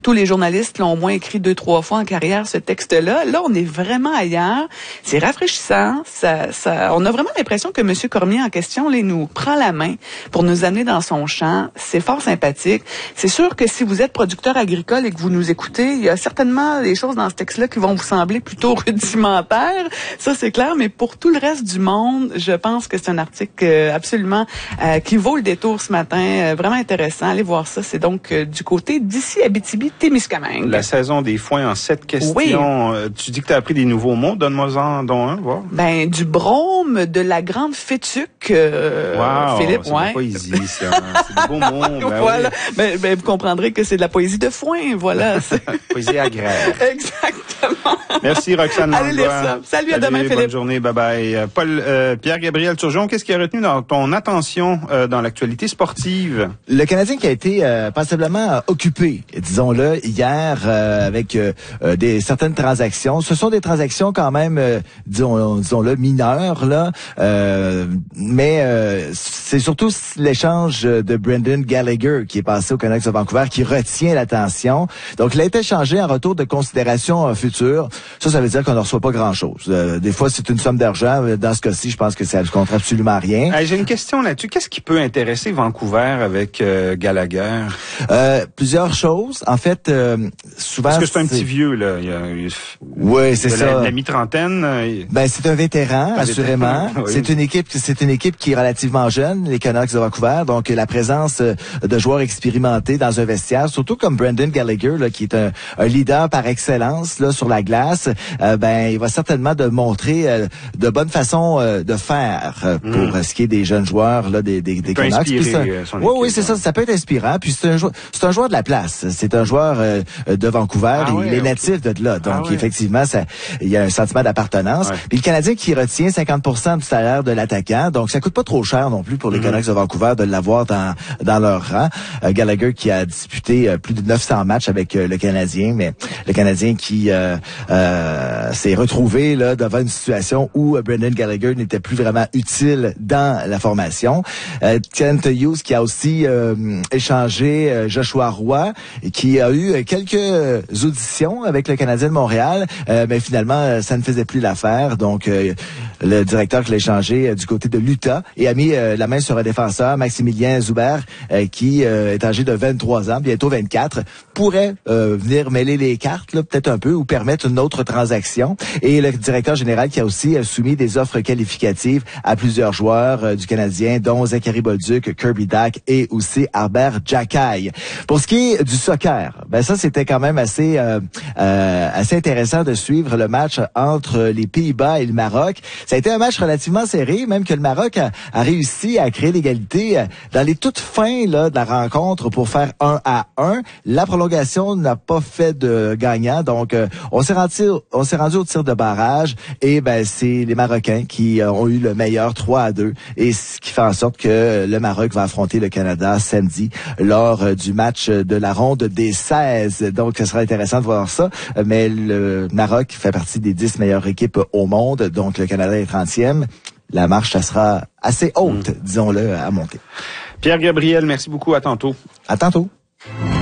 Tous les journalistes l'ont au moins écrit 2-3 fois en carrière, ce texte-là. Là, on est vraiment ailleurs. C'est rafraîchissant. On a vraiment l'impression que M. Cormier en question, là, il nous prend la main pour nous amener dans son champ. C'est fort sympathique. C'est sûr que si vous êtes producteur agricole et que vous nous écoutez, il y a certainement des choses dans ce texte-là qui vont vous sembler plutôt rudimentaires. Ça, c'est clair. Mais pour tout le reste du monde, je pense que c'est un article absolument qui vaut le détour ce matin. Vraiment intéressant. Allez voir ça. C'est donc du côté d'ici Abitibi-Témiscamingue. La saison des foins en 7 questions. Oui. Tu dis que tu as appris des nouveaux mots. Donne-moi-en un, voir. Ben, du brome, de la grande fétuque, wow, Philippe. C'est de la poésie, ça. C'est des beaux mots. Ben voilà. Oui. Ben, vous comprendrez que c'est de la poésie de foin, voilà. Poésie agraire. Exactement. Merci, Roxane. Allez lire ça. Salut, à demain, Philippe. Bonne journée, bye-bye. Pierre-Gabriel Turgeon, qu'est-ce qui a retenu dans ton attention dans l'actualité sportive? Le Canadien qui a été passablement occupé, disons-le, hier avec certaines transactions. Ce sont des transactions quand même, disons-le, mineures, là. Mais c'est surtout l'échange de Brendan Gallagher qui est passé au Canucks de Vancouver qui retient l'attention. Donc, il a été échangé en retour de considérations futures. Ça veut dire qu'on ne reçoit pas grand-chose. Des fois, c'est une somme d'argent. Dans ce cas-ci, je pense que ça ne compte absolument rien. J'ai une question là-dessus. Qu'est-ce qui peut intéresser Vancouver avec Gallagher? Plusieurs choses. En fait, souvent... Parce que c'est un petit vieux, là. Oui, c'est ça. La mi-trentaine. Ben, c'est un vétéran, assurément. Oui. C'est une équipe qui est relativement jeune, les Canucks de Vancouver. Donc, la présence de joueurs expérimentés dans un vestiaire, surtout comme Brendan Gallagher, là, qui est un leader par excellence, là, sur la glace, ben, il va certainement montrer de bonnes façons de faire pour ce qui est des jeunes joueurs, là, des Canucks. Oui, c'est ça. Ça peut être inspirant. Puis c'est un joueur de la place. C'est un joueur de Vancouver. Il est natif de là. Donc, effectivement, il y a un sentiment d'appartenance. Ouais. Puis le Canadien qui retient 50% du salaire de l'attaquant. Donc, ça coûte pas trop cher non plus pour les Canucks de Vancouver de l'avoir dans leur rang. Gallagher qui a disputé plus de 900 matchs avec le Canadien, mais le Canadien qui s'est retrouvé là devant une situation où Brendan Gallagher n'était plus vraiment utile dans la formation. Kent Hughes qui a aussi échangé Joshua Roy et qui a eu quelques auditions avec le Canadien de Montréal, mais finalement ça ne faisait plus l'affaire. Donc le directeur qui l'a échangé du côté de l'Utah et a mis la main sur un défenseur, Maximilien Zuber, qui est âgé de 23 ans, bientôt 24, pourrait venir mêler les cartes, là, peut-être un peu, ou permettre une autre transaction. Et le directeur général qui a aussi soumis des offres qualificatives à plusieurs joueurs du Canadien, dont Zachary Bolduc, Kirby Dach et aussi Albert Xhekaj. Pour ce qui est du soccer, ben ça c'était quand même assez intéressant de suivre le match entre les Pays-Bas et le Maroc. Ça a été un match relativement serré, même que le Maroc a réussi à créer l'égalité dans les toutes fins là, de la rencontre pour faire 1-1. La prolongation n'a pas fait de gagnant, donc on s'est rendu au tir de barrage et ben c'est les Marocains qui ont eu le meilleur 3-2 et ce qui fait en sorte que le Maroc va affronter le Canada samedi lors du match de la ronde des 16. Donc ce sera intéressant de voir ça, mais le Maroc fait partie des 10 meilleures équipes au monde, donc le Canada est 30e. La marche, ça sera assez haute, disons-le, à monter. Pierre-Gabriel, merci beaucoup. À tantôt. À tantôt.